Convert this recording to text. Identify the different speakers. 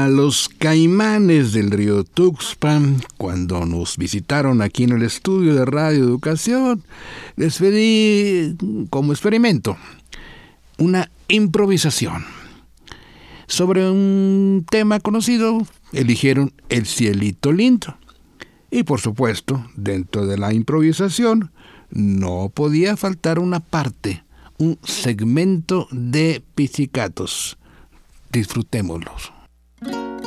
Speaker 1: a los Caimanes del río Tuxpan, cuando nos visitaron aquí en el estudio de Radio Educación, les pedí como experimento una improvisación. Sobre un tema conocido, eligieron El cielito lindo. Y por supuesto, dentro de la improvisación, no podía faltar una parte, un segmento de pizzicatos. Disfrutémoslos.